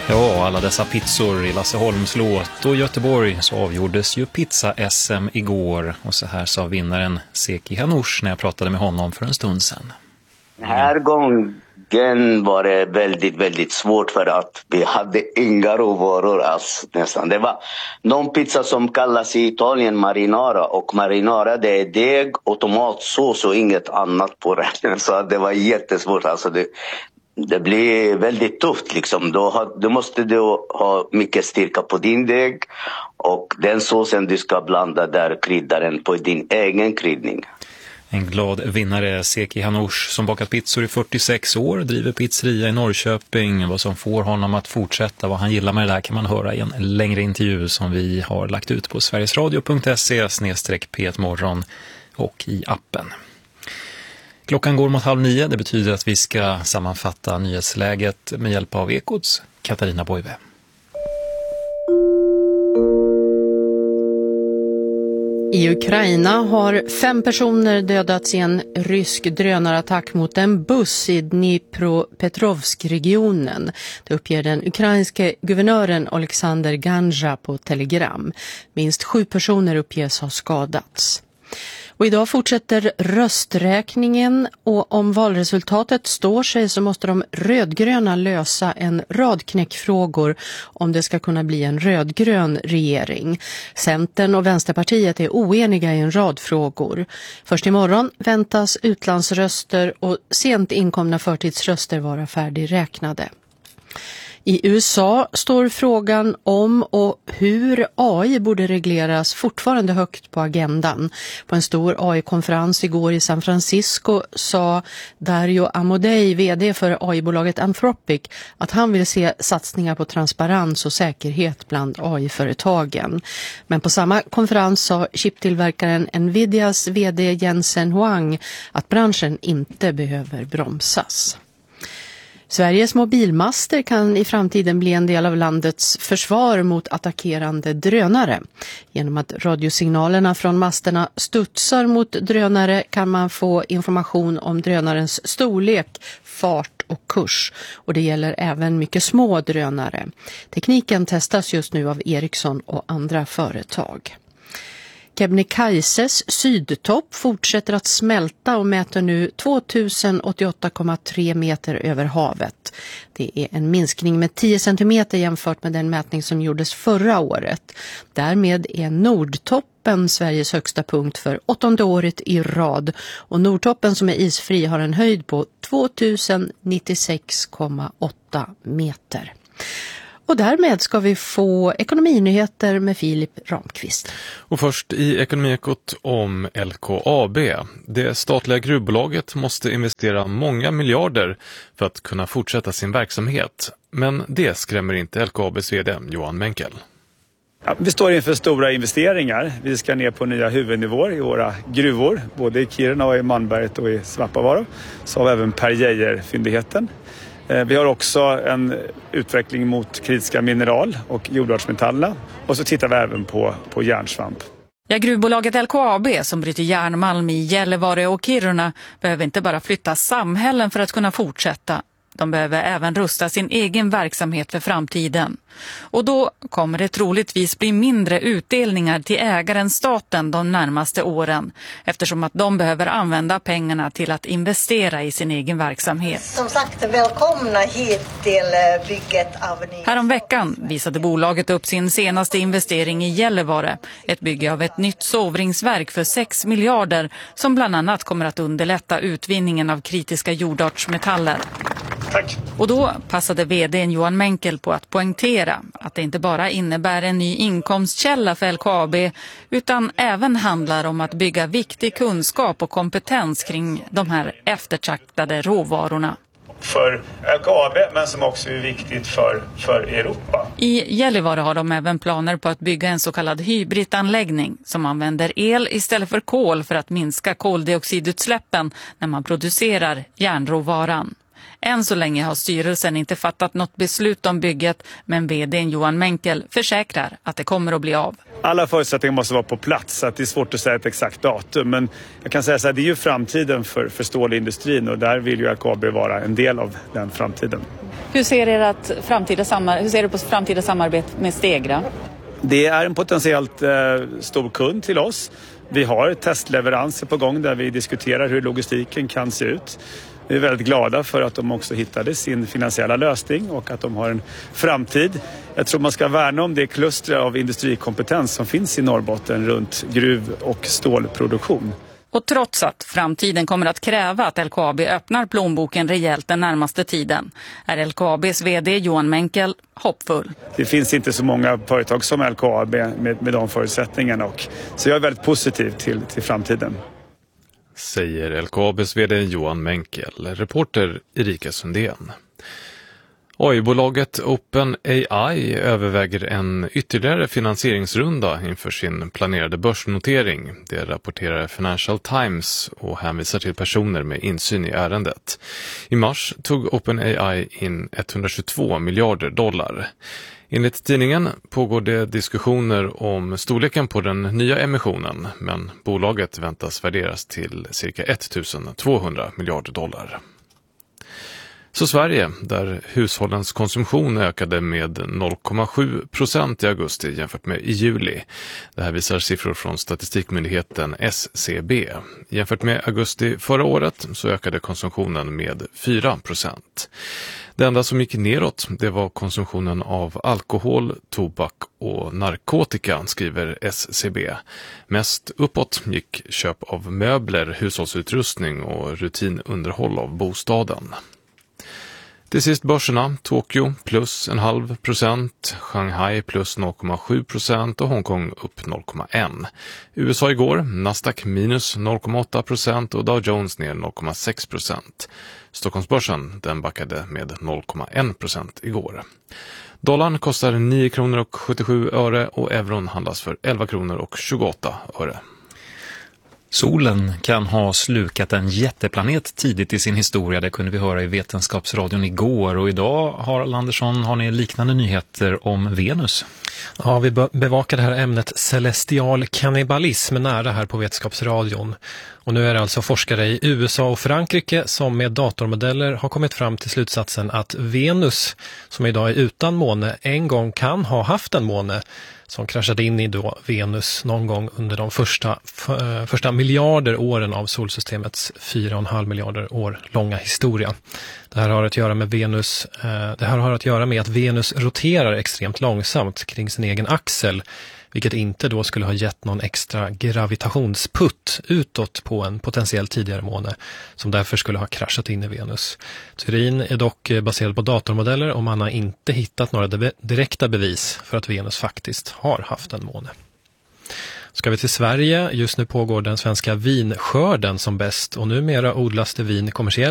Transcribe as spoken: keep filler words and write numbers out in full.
Ja, alla dessa pizzor i Lasse Holms låt och Göteborg, så avgjordes ju pizza-S M igår. Och så här sa vinnaren Seki Hanoush när jag pratade med honom för en stund sedan. Den här gången var det väldigt, väldigt svårt för att vi hade inga råvaror alls nästan. Det var någon pizza som kallas i Italien marinara, och marinara det är deg och tomatsås och inget annat på det. Så det var jättesvårt alltså. Det, det blir väldigt tufft liksom. Då, har, då måste du ha mycket styrka på din deg, och den såsen du ska blanda där, kryddaren på din egen kryddning. En glad vinnare, Seki Hanoush, som bakat pizzor i fyrtiosex år, driver pizzeria i Norrköping. Vad som får honom att fortsätta, vad han gillar med det där, kan man höra i en längre intervju som vi har lagt ut på sverigesradio punkt se snedstreck p ett morgon och i appen. Klockan går mot halv nio, det betyder att vi ska sammanfatta nyhetsläget med hjälp av Ekots Katarina Boive. I Ukraina har fem personer dödats i en rysk drönarattack mot en buss i Dnipropetrovsk-regionen. Det uppger den ukrainske guvernören Alexander Ganja på Telegram. Minst sju personer uppges ha skadats. Och idag fortsätter rösträkningen, och om valresultatet står sig så måste de rödgröna lösa en rad knäckfrågor om det ska kunna bli en rödgrön regering. Centern och Vänsterpartiet är oeniga i en rad frågor. Först imorgon väntas utlandsröster och sent inkomna förtidsröster vara färdigräknade. I U S A står frågan om och hur A I borde regleras fortfarande högt på agendan. På en stor A I-konferens igår i San Francisco sa Dario Amodei, vd för A I-bolaget Anthropic, att han vill se satsningar på transparens och säkerhet bland A I-företagen. Men på samma konferens sa chiptillverkaren Nvidias vd Jensen Huang att branschen inte behöver bromsas. Sveriges mobilmaster kan i framtiden bli en del av landets försvar mot attackerande drönare. Genom att radiosignalerna från masterna studsar mot drönare kan man få information om drönarens storlek, fart och kurs. Och det gäller även mycket små drönare. Tekniken testas just nu av Ericsson och andra företag. Kebnekaises sydtopp fortsätter att smälta och mäter nu tvåtusen åttioåtta komma tre meter över havet. Det är en minskning med tio centimeter jämfört med den mätning som gjordes förra året. Därmed är Nordtoppen Sveriges högsta punkt för åttonde året i rad. Och Nordtoppen, som är isfri, har en höjd på tvåtusen nittiosex komma åtta meter. Och därmed ska vi få ekonominyheter med Filip Ramqvist. Och först i Ekonomiekot om L K A B. Det statliga gruvbolaget måste investera många miljarder för att kunna fortsätta sin verksamhet. Men det skrämmer inte L K A B:s vd Johan Menkel. Ja, vi står inför stora investeringar. Vi ska ner på nya huvudnivåer i våra gruvor. Både i Kiruna och i Malmberget och i Svappavaara. Så har vi även Per Geijer-fyndigheten. Vi har också en utveckling mot kritiska mineral och jordartsmetaller. Och så tittar vi även på, på järnsvamp. Ja, gruvbolaget L K A B som bryter järnmalm i Gällivare och Kiruna behöver inte bara flytta samhällen för att kunna fortsätta. De behöver även rusta sin egen verksamhet för framtiden. Och då kommer det troligtvis bli mindre utdelningar till ägaren staten de närmaste åren, eftersom att de behöver använda pengarna till att investera i sin egen verksamhet. Som sagt, välkomna hit till bygget av ny... Härom veckan visade bolaget upp sin senaste investering i Gällivare, ett bygge av ett nytt sovringsverk för sex miljarder som bland annat kommer att underlätta utvinningen av kritiska jordartsmetaller. Tack. Och då passade vdn Johan Menkel på att poängtera att det inte bara innebär en ny inkomstkälla för L K A B utan även handlar om att bygga viktig kunskap och kompetens kring de här eftertraktade råvarorna. För L K A B, men som också är viktigt för, för Europa. I Gällivare har de även planer på att bygga en så kallad hybridanläggning som använder el istället för kol för att minska koldioxidutsläppen när man producerar järnråvaran. Än så länge har styrelsen inte fattat något beslut om bygget, men vdn Johan Menkel försäkrar att det kommer att bli av. Alla förutsättningar måste vara på plats, så att det är svårt att säga ett exakt datum. Men jag kan säga så här, det är ju framtiden för, för stålindustrin, och där vill ju L K A B vara en del av den framtiden. Hur ser, ert framtida samar- Hur ser du på framtida samarbete med Stegra? Det är en potentiellt eh, stor kund till oss. Vi har testleveranser på gång där vi diskuterar hur logistiken kan se ut. Vi är väldigt glada för att de också hittade sin finansiella lösning och att de har en framtid. Jag tror man ska värna om det kluster av industrikompetens som finns i Norrbotten runt gruv- och stålproduktion. Och trots att framtiden kommer att kräva att L K A B öppnar plånboken rejält den närmaste tiden, är L K A B:s vd Johan Menkel hoppfull. Det finns inte så många företag som L K A B med, med de förutsättningarna, och, så jag är väldigt positiv till, till framtiden. Säger L K A B:s vd Johan Menkel, reporter Erika Sundén. A I-bolaget OpenAI överväger en ytterligare finansieringsrunda inför sin planerade börsnotering. Det rapporterar Financial Times och hänvisar till personer med insyn i ärendet. I mars tog OpenAI in etthundratjugotvå miljarder dollar. Enligt tidningen pågår det diskussioner om storleken på den nya emissionen, men bolaget väntas värderas till cirka ettusentvåhundra miljarder dollar. Så Sverige, där hushållens konsumtion ökade med noll komma sju procent i augusti jämfört med i juli. Det här visar siffror från statistikmyndigheten S C B. Jämfört med augusti förra året så ökade konsumtionen med fyra procent. Det enda som gick neråt, det var konsumtionen av alkohol, tobak och narkotika, skriver S C B. Mest uppåt gick köp av möbler, hushållsutrustning och rutinunderhåll av bostaden. Till sist börserna, Tokyo plus en halv procent, Shanghai plus noll komma sju procent och Hongkong upp noll komma ett. U S A igår, Nasdaq minus noll komma åtta procent och Dow Jones ner noll komma sex procent. Stockholmsbörsen den backade med noll komma ett procent igår. Dollarn kostar nio kronor och sjuttiosju öre och euron handlas för elva kronor och tjugoåtta öre. Solen kan ha slukat en jätteplanet tidigt i sin historia, det kunde vi höra i Vetenskapsradion igår, och idag, Harald Andersson, har ni liknande nyheter om Venus. Ja, vi bevakar det här ämnet celestial kannibalism nära här på Vetenskapsradion. Och nu är det alltså forskare i U S A och Frankrike som med datormodeller har kommit fram till slutsatsen att Venus, som idag är utan måne, en gång kan ha haft en måne som kraschade in i då Venus någon gång under de första, för, första miljarder åren av solsystemets fyra och en halv miljarder år långa historia. Det här har att göra med Venus, eh, det här har att göra med att Venus roterar extremt långsamt kring sin egen axel, vilket inte då skulle ha gett någon extra gravitationsputt utåt på en potentiell tidigare måne som därför skulle ha kraschat in i Venus. Teorin är dock baserad på datormodeller och man har inte hittat några direkta bevis för att Venus faktiskt har haft en måne. Ska vi till Sverige? Just nu pågår den svenska vinskörden som bäst och numera odlas det vin kommersiellt